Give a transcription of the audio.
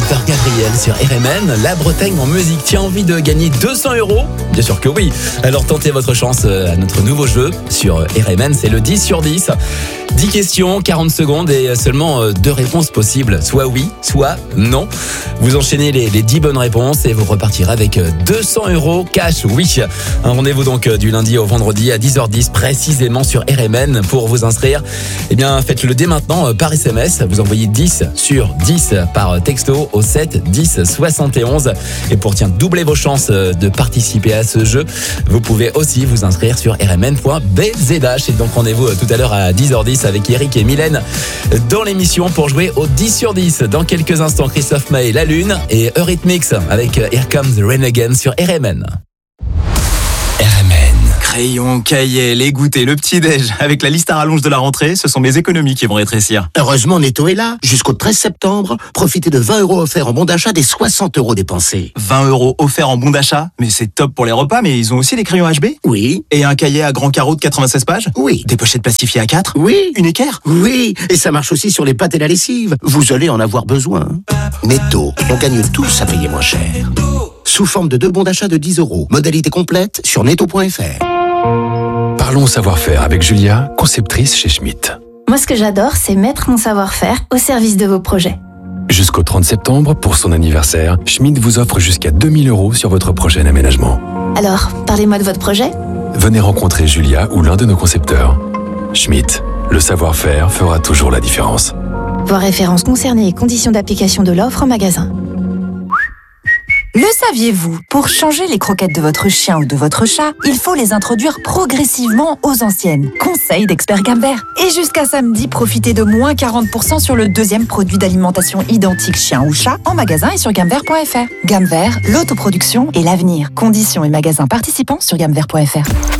chanteur Gabriel sur RMN. La Bretagne en musique. Tu as envie de gagner 200 €? Bien sûr que oui. Alors tentez votre chance à notre nouveau jeu sur RMN. C'est le 10 sur 10. 10 questions, 40 secondes et seulement 2 réponses possibles. Soit oui, soit non. Vous enchaînez les 10 bonnes réponses et vous repartirez avec 200 € cash. Oui. Un rendez-vous donc du lundi au vendredi à 10h10 précisément sur RMN. Pour vous inscrire, eh bien faites-le dès maintenant par SMS. Vous envoyez 10 sur 10 par texto au 7 10 71. Et pour doubler vos chances de participer à ce jeu, vous pouvez aussi vous inscrire sur rmn.bzh. Et donc rendez-vous tout à l'heure à 10h10 avec Eric et Mylène dans l'émission pour jouer au 10 sur 10. Dans quelques instants, Christophe Maé, La Lune et Eurythmics avec Here Comes the Rain Again sur RMN. Crayon, cahier, les goûters, le petit-déj. Avec la liste à rallonge de la rentrée, ce sont mes économies qui vont rétrécir. Heureusement, Netto est là. Jusqu'au 13 septembre, profitez de 20 € offerts en bon d'achat des 60 € dépensés. 20 € offerts en bon d'achat? Mais c'est top pour les repas, mais ils ont aussi des crayons HB? Oui. Et un cahier à grand carreau de 96 pages? Oui. Des pochettes plastifiées à 4? Oui. Une équerre? Oui. Et ça marche aussi sur les pâtes et la lessive. Vous allez en avoir besoin. Netto, on gagne tous à payer moins cher. Sous forme de 2 bons d'achat de 10 €. Modalité complète sur netto.fr. Parlons savoir-faire avec Julia, conceptrice chez Schmitt. Moi, ce que j'adore, c'est mettre mon savoir-faire au service de vos projets. Jusqu'au 30 septembre, pour son anniversaire, Schmitt vous offre jusqu'à 2000 € sur votre prochain aménagement. Alors, parlez-moi de votre projet. Venez rencontrer Julia ou l'un de nos concepteurs. Schmitt, le savoir-faire fera toujours la différence. Voir références concernées et conditions d'application de l'offre en magasin. Le saviez-vous? Pour changer les croquettes de votre chien ou de votre chat, il faut les introduire progressivement aux anciennes. Conseil d'expert Gamvert. Et jusqu'à samedi, profitez de moins 40% sur le deuxième produit d'alimentation identique chien ou chat en magasin et sur gamvert.fr. Gamvert, l'autoproduction et l'avenir. Conditions et magasins participants sur gamvert.fr.